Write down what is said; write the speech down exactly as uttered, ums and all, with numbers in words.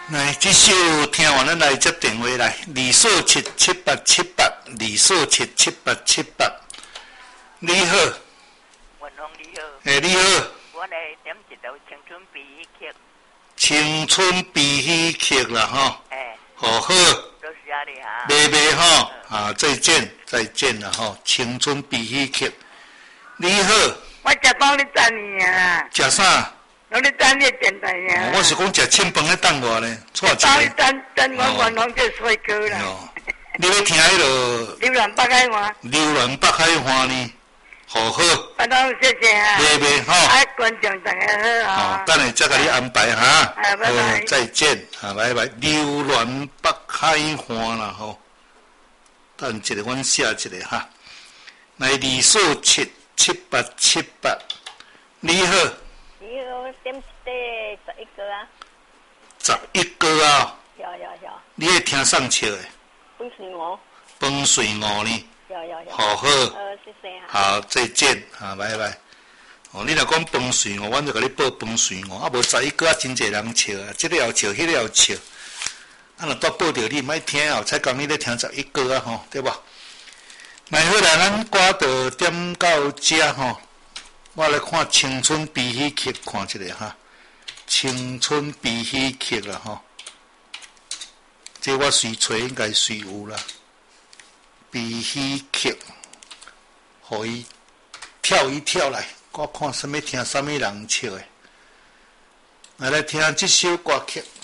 来，这首听完咱来接电话来，二四七七八七八，二四七七八七八。你好。 文龙你好。 诶，你好。 我来点一首青春悲剧。 青春悲喜剧啦，吼。 诶。 好好。 都是啊你哈。 拜拜吼，啊，再见，再见啦吼，青春悲喜剧。你好。 我食饱你等你啊。 食啥？ 我咧等你电台呀！ 我是讲食凊饭咧等我咧，错一个。 等等等我元朗这帅哥啦！ 你要听迄落？ 流浪北海岸。 流浪北海岸呢？好好。 啊，都谢谢啊！ 拜拜吼！ 啊，观众大家好啊！ 等下再给你安排哈。 啊，拜拜。 再见，啊，拜拜。流浪北海岸啦吼，等一个，阮写一个哈。来，二四七七八七八，你好。 你好，点一块十一个啊？ 十一个啊？ 有有有。 你会听上笑的？ 风水我。 风水我呢？ 有有有。 好好。 呃，谢谢哈。 好，再见，啊，拜拜。哦，你若讲风水我，阮就甲你报风水我，啊，无十一个啊，真侪人笑啊，这个要笑，迄个要笑。啊，若都报着你，莫听哦，才讲你咧听十一个啊，吼，对吧？来，好啦，咱歌就点到这吼。我来看青春悲喜剧，看一下哈。青春悲喜剧啦吼，这我随找应该随有啦。悲喜剧，互伊跳一跳来，我看什么听什么人笑的。来来听这首歌曲。